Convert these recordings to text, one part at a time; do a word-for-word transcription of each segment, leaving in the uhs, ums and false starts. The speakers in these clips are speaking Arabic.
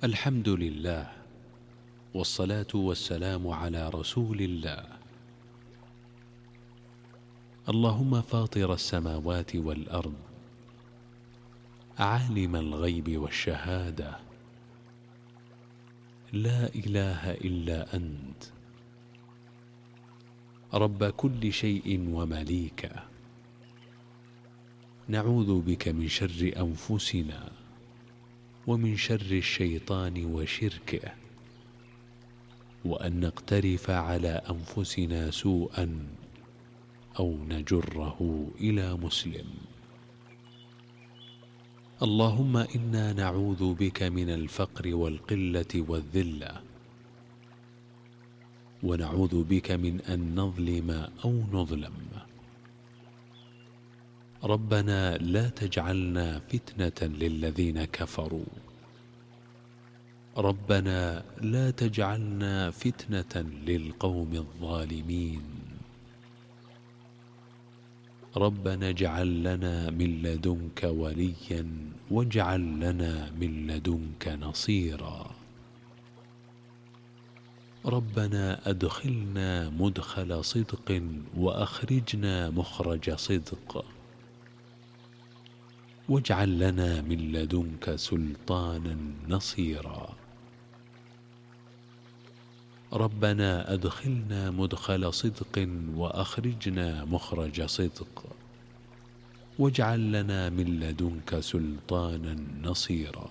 الحمد لله، والصلاة والسلام على رسول الله. اللهم فاطر السماوات والأرض، عالم الغيب والشهادة، لا إله إلا أنت، رب كل شيء ومليكه، نعوذ بك من شر أنفسنا ومن شر الشيطان وشركه، وأن نقترف على أنفسنا سوءا أو نجره إلى مسلم. اللهم إنا نعوذ بك من الفقر والقلة والذلة، ونعوذ بك من أن نظلم أو نظلم. ربنا لا تجعلنا فتنة للذين كفروا، ربنا لا تجعلنا فتنة للقوم الظالمين. ربنا اجعل لنا من لدنك وليا واجعل لنا من لدنك نصيرا. ربنا أدخلنا مدخل صدق وأخرجنا مخرج صدق، واجعل لنا من لدنك سلطانا نصيرا. ربنا أدخلنا مدخل صدق وأخرجنا مخرج صدق، واجعل لنا من لدنك سلطانا نصيرا.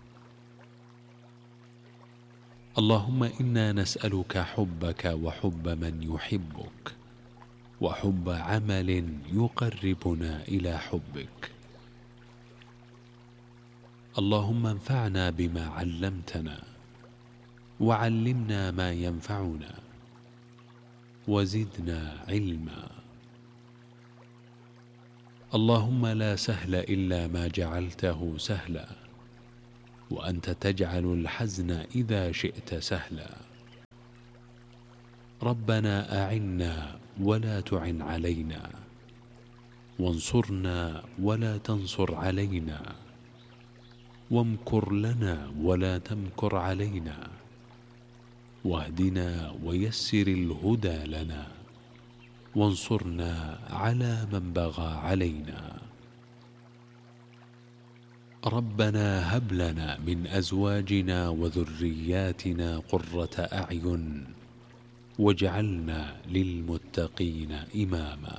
اللهم إنا نسألك حبك وحب من يحبك، وحب عمل يقربنا إلى حبك. اللهم انفعنا بما علمتنا، وعلمنا ما ينفعنا، وزدنا علما. اللهم لا سهل إلا ما جعلته سهلا، وأنت تجعل الحزن إذا شئت سهلا. ربنا أعنا ولا تعن علينا، وانصرنا ولا تنصر علينا، وامكر لنا ولا تمكر علينا، واهدنا ويسر الهدى لنا، وانصرنا على من بغى علينا. ربنا هب لنا من أزواجنا وذرياتنا قرة أعين، واجعلنا للمتقين إماما.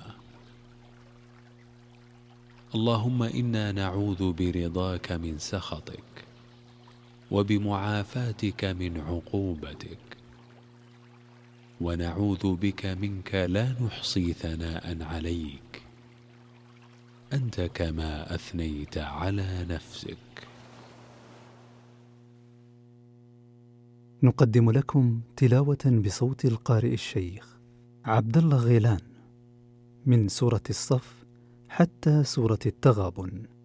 اللهم إنا نعوذ برضاك من سخطك، وبمعافاتك من عقوبتك، ونعوذ بك منك لا نحصي ثناء عليك، أنت كما أثنيت على نفسك. نقدم لكم تلاوة بصوت القارئ الشيخ عبد الله غيلان من سورة الصف حتى سورة التغابن.